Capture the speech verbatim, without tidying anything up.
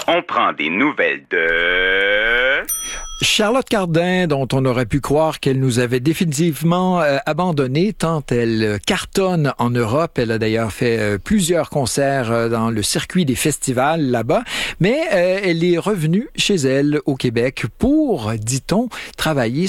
On prend des nouvelles de... Charlotte Cardin, dont on aurait pu croire qu'elle nous avait définitivement euh, abandonnés tant elle cartonne en Europe. Elle a d'ailleurs fait euh, plusieurs concerts euh, dans le circuit des festivals là-bas. Mais euh, elle est revenue chez elle au Québec pour, dit-on, travailler